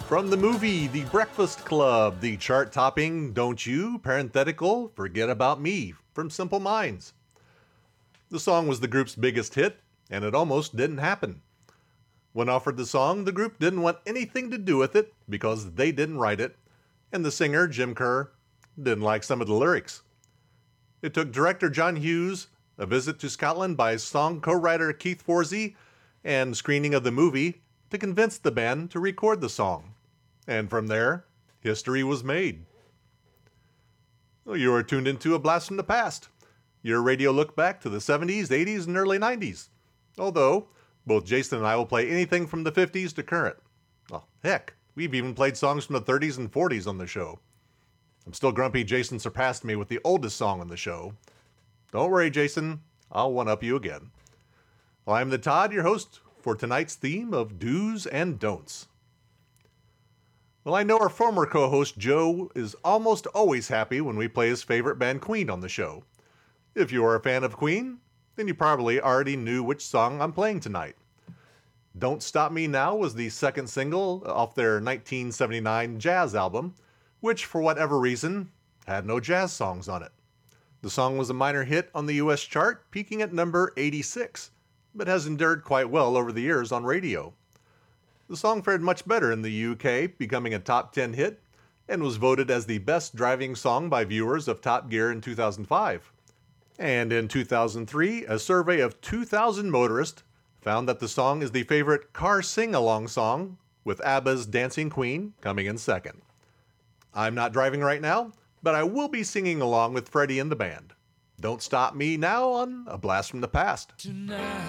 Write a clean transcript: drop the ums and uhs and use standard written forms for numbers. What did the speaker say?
From the movie The Breakfast Club, the chart-topping Don't You, parenthetical, Forget About Me from Simple Minds. The song was the group's biggest hit, and it almost didn't happen. When offered the song, the group didn't want anything to do with it because they didn't write it, and the singer, Jim Kerr, didn't like some of the lyrics. It took director John Hughes, a visit to Scotland by song co-writer Keith Forsey, and screening of the movie to convince the band to record the song. And from there, history was made. You are tuned into A Blast from the Past, your radio look back to the 70s, 80s, and early 90s. Although, both Jason and I will play anything from the 50s to current. Well, heck, we've even played songs from the 30s and 40s on the show. I'm still grumpy Jason surpassed me with the oldest song on the show. Don't worry, Jason, I'll one-up you again. Well, I'm the Todd, your host, for tonight's theme of Do's and Don'ts. Well, I know our former co-host Joe is almost always happy when we play his favorite band Queen on the show. If you are a fan of Queen, then you probably already knew which song I'm playing tonight. Don't Stop Me Now was the second single off their 1979 jazz album, which for whatever reason had no jazz songs on it. The song was a minor hit on the US chart, peaking at number 86, but has endured quite well over the years on radio. The song fared much better in the UK, becoming a top 10 hit, and was voted as the best driving song by viewers of Top Gear in 2005. And in 2003, a survey of 2,000 motorists found that the song is the favorite car sing-along song, with ABBA's Dancing Queen coming in second. I'm not driving right now, but I will be singing along with Freddie and the band. Don't Stop Me Now on A Blast from the Past. Tonight